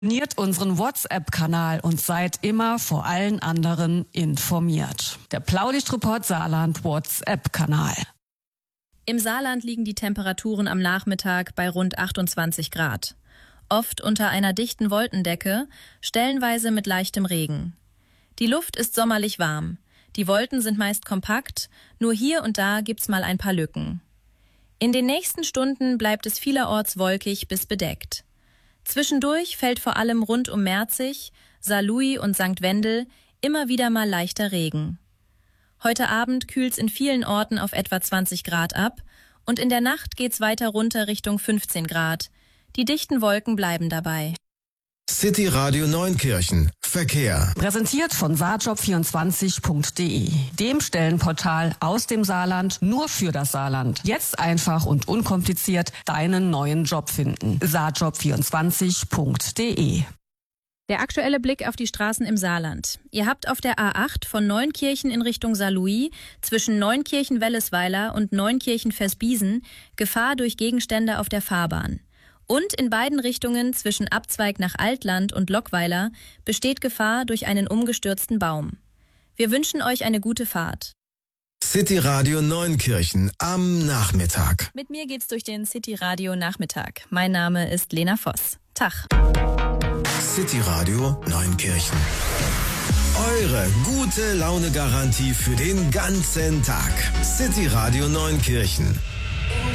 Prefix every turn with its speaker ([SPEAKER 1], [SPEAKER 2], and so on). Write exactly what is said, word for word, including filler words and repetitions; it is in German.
[SPEAKER 1] Abonniert unseren WhatsApp-Kanal und seid immer vor allen anderen informiert. Der Blaulichtreport Saarland WhatsApp-Kanal.
[SPEAKER 2] Im Saarland liegen die Temperaturen am Nachmittag bei rund achtundzwanzig Grad. Oft unter einer dichten Wolkendecke, stellenweise mit leichtem Regen. Die Luft ist sommerlich warm. Die Wolken sind meist kompakt, nur hier und da gibt's mal ein paar Lücken. In den nächsten Stunden bleibt es vielerorts wolkig bis bedeckt. Zwischendurch fällt vor allem rund um Merzig, Saarlouis und Sankt Wendel immer wieder mal leichter Regen. Heute Abend kühlt's in vielen Orten auf etwa zwanzig Grad ab und in der Nacht geht's weiter runter Richtung fünfzehn Grad. Die dichten Wolken bleiben dabei.
[SPEAKER 3] City Radio Neunkirchen. Verkehr.
[SPEAKER 1] Präsentiert von saarjob vierundzwanzig punkt de, dem Stellenportal aus dem Saarland nur für das Saarland. Jetzt einfach und unkompliziert deinen neuen Job finden. saarjob vierundzwanzig punkt de.
[SPEAKER 2] Der aktuelle Blick auf die Straßen im Saarland. Ihr habt auf der A acht von Neunkirchen in Richtung Saarlouis zwischen Neunkirchen-Wellesweiler und Neunkirchen-Versbiesen Gefahr durch Gegenstände auf der Fahrbahn. Und in beiden Richtungen zwischen Abzweig nach Altland und Lockweiler besteht Gefahr durch einen umgestürzten Baum. Wir wünschen euch eine gute Fahrt.
[SPEAKER 3] City Radio Neunkirchen am Nachmittag.
[SPEAKER 2] Mit mir geht's durch den City Radio Nachmittag. Mein Name ist Lena Voss. Tag.
[SPEAKER 3] City Radio Neunkirchen. Eure gute Laune-Garantie für den ganzen Tag. City Radio Neunkirchen.